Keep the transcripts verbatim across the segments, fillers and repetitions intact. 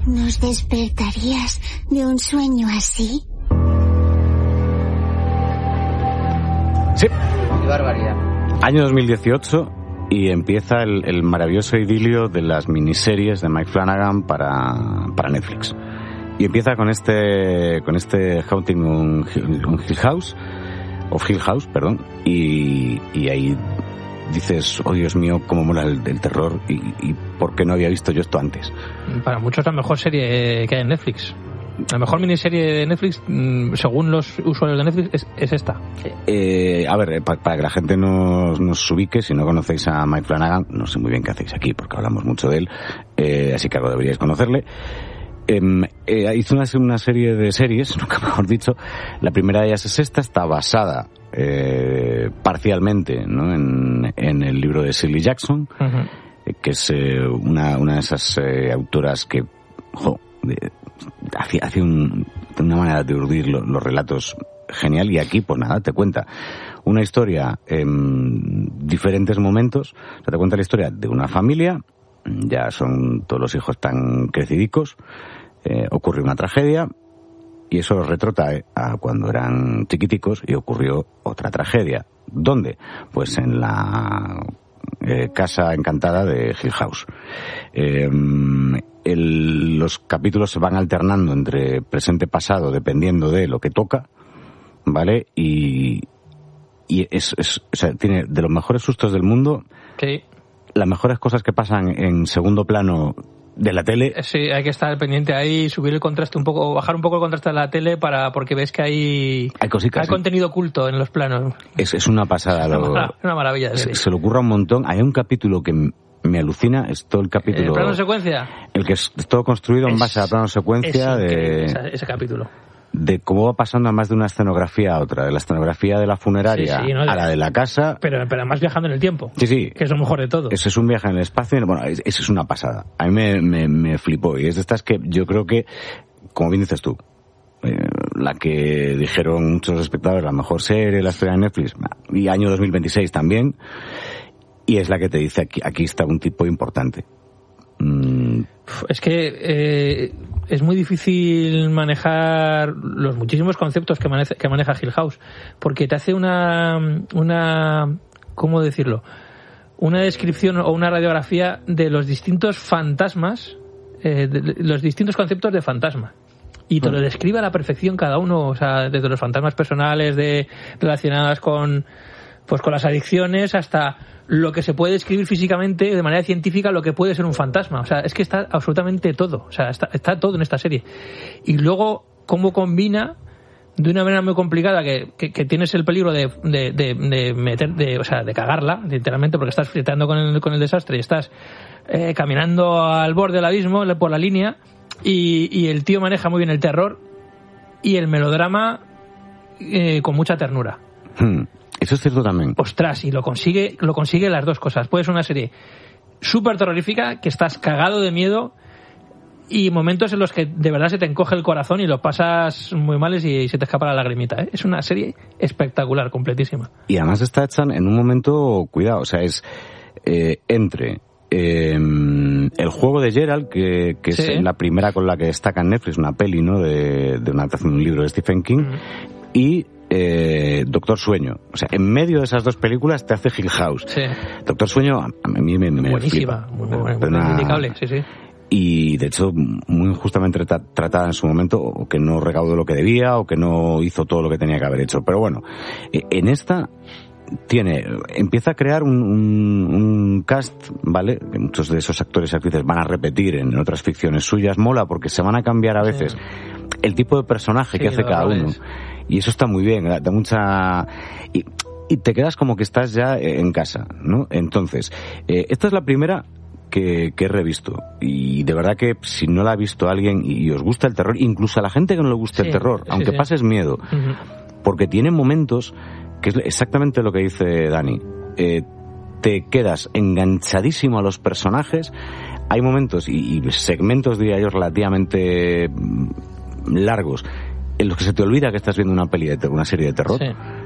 ¿Nos despertarías de un sueño así? Sí. Qué barbaridad. Año dos mil dieciocho y empieza el, el maravilloso idilio de las miniseries de Mike Flanagan para, para Netflix. Y empieza con este con este Haunting on Hill House, of Hill House, perdón, y, y ahí dices, oh Dios mío, cómo mola el, el terror y, y por qué no había visto yo esto antes. Para muchos la mejor serie que hay en Netflix. La mejor miniserie de Netflix, según los usuarios de Netflix, es, es esta. Eh, a ver, para, para que la gente nos, nos ubique, si no conocéis a Mike Flanagan, no sé muy bien qué hacéis aquí, porque hablamos mucho de él, eh, así que algo deberíais conocerle. Eh, eh, hizo una, una serie de series, nunca mejor dicho. La primera de ellas es esta, está basada eh, parcialmente, ¿no?, en, en el libro de Shirley Jackson, uh-huh. eh, que es eh, una, una de esas eh, autoras que, jo, de, hace, hace un, una manera de urdir lo, los relatos genial, y aquí pues nada, te cuenta una historia en diferentes momentos. O sea, te cuenta la historia de una familia, ya son todos los hijos tan crecidicos, eh, ocurre una tragedia y eso los retrotrae a cuando eran chiquiticos y ocurrió otra tragedia. ¿Dónde? Pues en la eh, casa encantada de Hill House. Eh, el, los capítulos se van alternando entre presente y pasado dependiendo de lo que toca, ¿vale? Y, y es, es, o sea, tiene de los mejores sustos del mundo. Sí. Las mejores cosas que pasan en segundo plano de la tele. Sí, hay que estar pendiente ahí, subir el contraste un poco, bajar un poco el contraste de la tele para porque ves que hay hay cositas, hay ¿sí?, contenido oculto en los planos. Es, es una pasada. Es una, lo, mar- una maravilla. Se, se le ocurra un montón. Hay un capítulo que me alucina, es todo el capítulo. ¿El plano secuencia? El que es todo construido en base a plano secuencia de ese, ese capítulo. De cómo va pasando a más de una escenografía a otra, de la escenografía de la funeraria sí, sí, ¿no?, de, a la de la casa. Pero, pero además viajando en el tiempo. Sí, sí. Que es lo mejor de todo. Ese es un viaje en el espacio. Bueno, eso es una pasada. A mí me, me, me flipó. Y es de estas que yo creo que, como bien dices tú, eh, la que dijeron muchos espectadores, la mejor serie, la historia de Netflix, y año dos mil veintiséis también. Y es la que te dice, aquí, aquí está un tipo importante. Mm. Es que eh, es muy difícil manejar los muchísimos conceptos que maneja, que maneja Hill House, porque te hace una, una, ¿cómo decirlo?, una descripción o una radiografía de los distintos fantasmas, eh, de los distintos conceptos de fantasma. Y te lo describe a la perfección cada uno, o sea, desde los fantasmas personales de relacionadas con, pues con las adicciones, hasta lo que se puede describir físicamente de manera científica, lo que puede ser un fantasma. O sea, es que está absolutamente todo. O sea, está, está todo en esta serie. Y luego, cómo combina de una manera muy complicada, que, que, que tienes el peligro de, de, de, de meter, de, o sea, de cagarla, literalmente, porque estás flirtando con el, con el desastre y estás eh, caminando al borde del abismo, por la línea, y, y el tío maneja muy bien el terror y el melodrama eh, con mucha ternura. Hmm. Eso es cierto también. Ostras, y lo consigue, lo consigue las dos cosas. Puede ser una serie súper terrorífica, que estás cagado de miedo, y momentos en los que de verdad se te encoge el corazón y lo pasas muy mal y se te escapa la lagrimita, ¿eh? Es una serie espectacular, completísima. Y además está hecha en un momento, cuidado, o sea, es eh, entre eh, el juego de Gerald, que, que sí, es la primera con la que destaca en Netflix, una peli, ¿no?, de, de una adaptación de un libro de Stephen King, mm. y Eh, Doctor Sueño. O sea, en medio de esas dos películas te hace Hill House. Sí. Doctor Sueño a mí me, me buenísima, flipa. Muy, muy, muy, muy indicable, sí, sí. Y de hecho muy injustamente tra- tratada en su momento, o que no recaudó lo que debía, o que no hizo todo lo que tenía que haber hecho. Pero bueno, en esta tiene, empieza a crear un, un, un cast, ¿vale?, que muchos de esos actores y actrices van a repetir en otras ficciones suyas. Mola porque se van a cambiar a veces, sí, el tipo de personaje, sí, que hace cada uno. Y eso está muy bien, da mucha... Y, y te quedas como que estás ya en casa, ¿no? Entonces, eh, esta es la primera que, que he revisto. Y de verdad que si no la ha visto alguien y, y os gusta el terror, incluso a la gente que no le gusta, sí, el terror, sí, aunque sí, pases miedo, uh-huh, porque tiene momentos, que es exactamente lo que dice Dani, eh, te quedas enganchadísimo a los personajes. Hay momentos y, y segmentos, diría yo, relativamente largos, en los que se te olvida que estás viendo una peli de terror, una serie de terror, sí,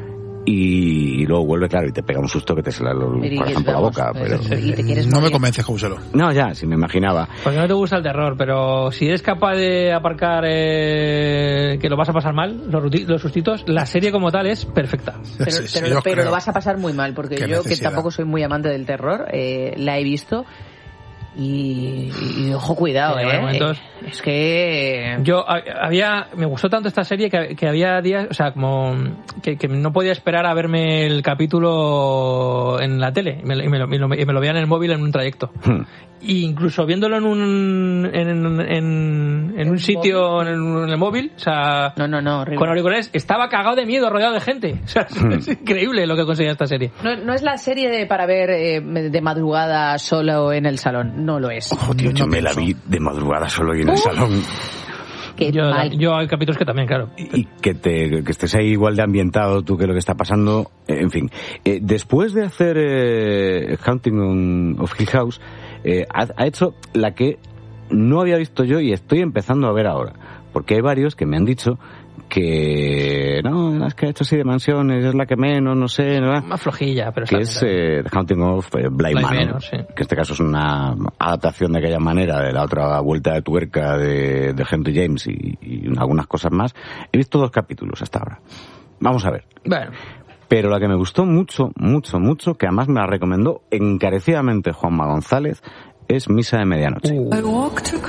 y, y luego vuelve, claro, y te pega un susto que te sale el corazón por la boca. Pero... Y te quieres no morir. me convence, Jouselo. No, ya, si me imaginaba. Porque no te gusta el terror, pero si eres capaz de aparcar eh, que lo vas a pasar mal, los, ruti- los sustitos, la serie como tal es perfecta. Pero, Sí, sí, pero, yo pero creo. lo vas a pasar muy mal, porque Qué yo, que necesidad. tampoco soy muy amante del terror, eh, la he visto y, y ojo, cuidado, Sí, hay eh. momentos. Es que... Yo a- había, me gustó tanto esta serie que, que había días, o sea, como que, que no podía esperar a verme el capítulo en la tele y me, lo- y me lo, y me lo- y me lo veía en el móvil en un trayecto. Hmm. Y incluso viéndolo en un en, en, en un sitio en el, en el móvil, o sea, No, no, no, horrible. con auriculares, estaba cagado de miedo, rodeado de gente. O sea, es, es increíble lo que conseguía esta serie. No, no es la serie de, para ver eh, de madrugada solo en el salón, no lo es. Ojo, Tío, yo no me la pienso. vi de madrugada solo ahí en el salón. Qué Yo, mal. yo hay capítulos que también, claro. Y que te que estés ahí igual de ambientado tú que lo que está pasando, eh, en fin. Eh, después de hacer eh, Haunting on- of Hill House, eh, ha, ha hecho la que no había visto yo y estoy empezando a ver ahora. Porque hay varios que me han dicho que no, las que ha hecho así de mansiones es la que menos, no sé, ¿no? Más flojilla, pero Que está es bien. eh, The Haunting of eh, Bly Bly Manor, Manor, sí. que en este caso es una adaptación de aquella manera de la otra vuelta de tuerca de, de Henry James y, y algunas cosas más. He visto dos capítulos hasta ahora. Vamos a ver. Bueno, Pero la que me gustó mucho, mucho, mucho, que además me la recomendó encarecidamente Juanma González, es Misa de Medianoche. uh.